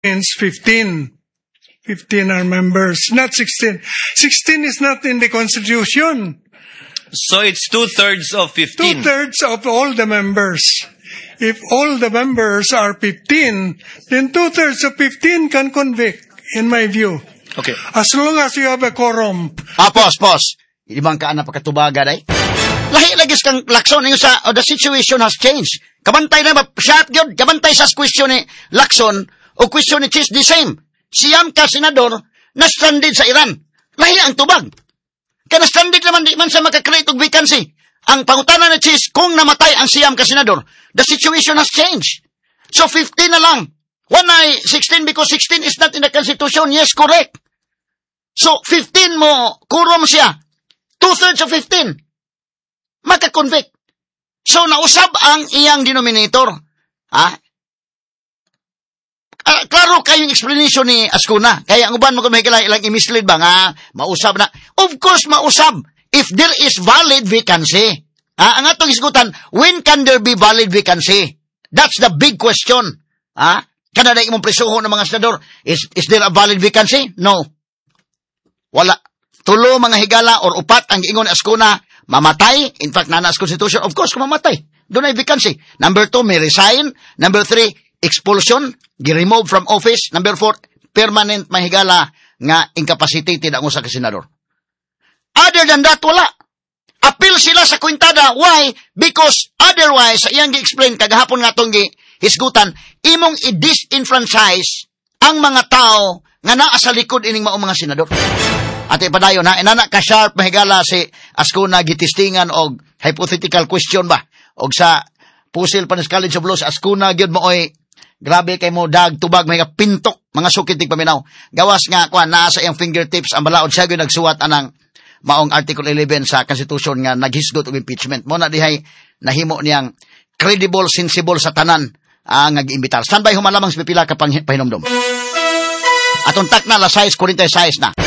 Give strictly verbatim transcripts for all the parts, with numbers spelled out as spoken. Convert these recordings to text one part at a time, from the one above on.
means fifteen. fifteen are members, not sixteen. sixteen is not in the Constitution. So it's two-thirds of fifteen. Two-thirds of all the members. If all the members are fifteen, then two-thirds of fifteen can convict, in my view. Okay. As long as you have a quorum. Ah, pos, pos. Hindi bang ka na pagkatubaga, day? Lahi lagis kang Lacson yung sa, oh, the situation has changed. Kabantay na ba, sharp yun, kabantay sa question ni Lacson, o question ni Chis, the same. Siyam ka, senador, na stranded sa Iran. Lahi ang tubag. Kaya na stranded naman, di man sa makakreate og vacancy. Ang pangutana ni Chis, kung namatay ang siyam ka, senador, the situation has changed. So fifteen na lang. One ay sixteen because sixteen is not in the Constitution. Yes, correct. So fifteen mo, quorum siya. Two-thirds of fifteen. Makakonvict. So nausab ang iyang denominator. Ha? Uh, klaro kayong explanation ni Ascuna. Kaya ang uban mo kung may kailangan ilang i-mislead ba nga, mausab na. Of course, mausab. If there is valid vacancy. Ah, ang atong isgutan, when can there be valid vacancy? That's the big question. Ah, kada na imong presuho ng mga senador, is, is there a valid vacancy? No. Wala. Tulo mga higala or upat ang giingon ni Ascuna, mamatay. In fact, nanas Constitution, of course, kung mamatay. Doon ay vacancy. Number two, may resign. Number three, expulsion, gi-remove from office. Number four, permanent mahigala nga incapacitated ang usa ka senador. Other than that, wala. Appeal sila sa kwintada. Why? Because otherwise, iyang gi-explain kagahapon nga itong hisgutan, imong i-disenfranchise ang mga tao nga naa sa likod ining maong mga senador. At ipadayon ha, inana ka sharp mahigala si Ascuna gitistingan og hypothetical question ba? Og sa Pusil Panis College of Laws, Ascuna gyud mo oy grabe kay mo dag tubag may pintok mga sukitig paminaw. Gawas nga kuan naa sa iyang fingertips ang balaod siya gyud nagsuwat anang maong Article eleven sa Constitution nga naghisgot og impeachment. Mo na dihay nahimo niyang credible, sensible sa tanan ang uh, nag-imbitar. Standby human lamang sa pipila ka pang pahinomdom. Atong tak na la size forty-six na.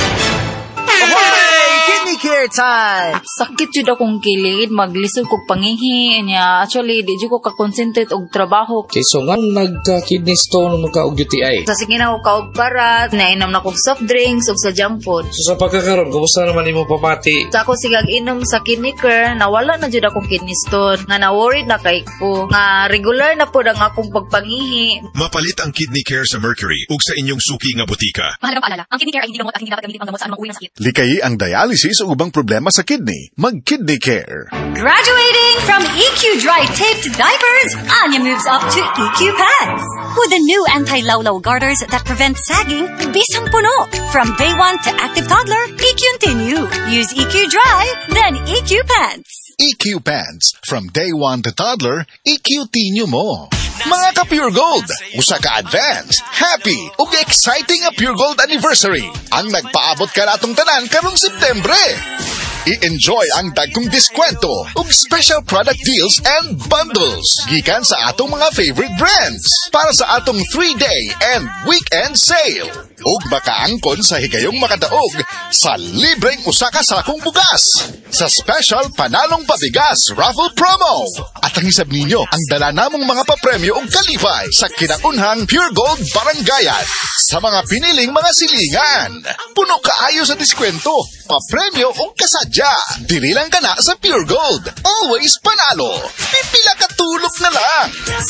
Care time. Sakit jud akong kilid, maglisod kog pangihi niya. Actually, di jud ko ka-concentrate og trabaho. Okay, so nga nagka-kidney stone mo ka og U T I. Sa sige na ko kaog parat, nainom na kog soft drinks ug sa junk food. So sa pagkakaroon, kumusta naman imo pamati? Sa ako sigag inom sa kidney care, nawala na jud akong kidney stone. Nga na-worried na kay ko. Nga regular na pud ang akong pagpangihi. Mapalit ang kidney care sa Mercury ug sa inyong suki nga butika. Mahalagang paalala, ang kidney care ay hindi gamot at hindi dapat gamitin panggamot sa anumang uri ng sakit. Likayi ang dialysis o ubang problema sa kidney. Mag-Kidney Care. Graduating from E Q Dry Taped Diapers, Anya moves up to E Q Pants. With the new anti-lawlaw garters that prevent sagging, bisang puno. From day one to active toddler, E Q Continue. Use E Q Dry, then E Q Pants. E Q Pants. From day one to toddler, E Q Tinyo mo. Mga ka-Pure Gold, usa ka advance, happy, ug exciting a Pure Gold anniversary. Ang nagpaabot ka natong tanan karong Septembre. I-enjoy ang dagkong diskwento ug special product deals and bundles gikan sa atong mga favorite brands para sa atong three-day and weekend sale. Ug makaangkon sa higayong makadaog sa libreng usa ka sakong bugas sa special Panalong Pabigas raffle promo. At ang isab ninyo ang dala namong mga papremyo ug kalipay sa kinaunhang Pure Gold Barangayan sa mga piniling mga silingan. Puno kaayo sa diskwento, papremyo ug kasadya. Dili lang ka na sa Pure Gold. Always panalo. Pipila ka tulog na lang.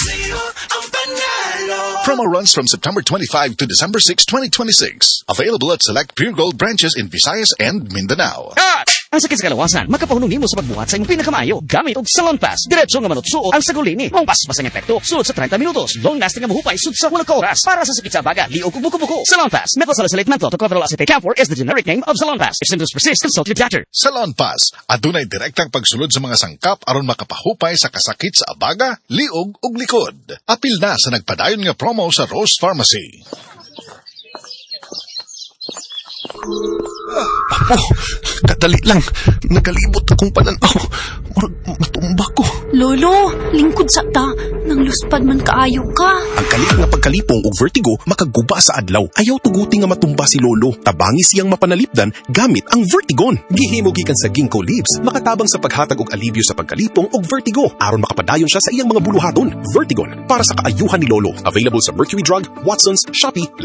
Promo runs from September twenty-fifth to December sixth, twenty twenty-six. Available at select Pure Gold branches in Visayas and Mindanao. Ah! Ang sakit sa kalawasan, makapahunong nimo sa pagbuhat sa imong pinakamayo. Gamit og Salon Pass. Diretso nga manutsuot ang sagulini. Mong pas-pas ang epekto. Sulod sa thirty minutos. Long lasting nga mahupay sud sa wala ka oras. Para sa sakit sa baga, liog ug buko-buko. Salon Pass. Methyl-salicylate menthol tocopherol acetate camphor is the generic name of Salon Pass. If symptoms persist, consult your doctor. Salon Pass. Adunay direktang pagsulod sa mga sangkap aron makapahupay sa kasakit sa abaga, liog ug likod. Apil na sa nagpadayon nga promo sa Rose Pharmacy. Apo, kadali lang. Nagalibot akong pananaw. Murag matumba ko. Lolo, lingkod sa ta. Nang luspad man kaayo ka. Ang kalit nga pagkalipong og vertigo makaguba sa adlaw. Ayaw tuguti nga matumba si lolo. Tabangi siyang mapanalipdan gamit ang Vertigon. Gihimo gikan sa ginkgo leaves, makatabang sa paghatag og alibyo sa pagkalipong og vertigo aron makapadayon siya sa iyang mga buluhaton. Vertigon para sa kaayuhan ni lolo. Available sa Mercury Drug, Watson's, Shopee,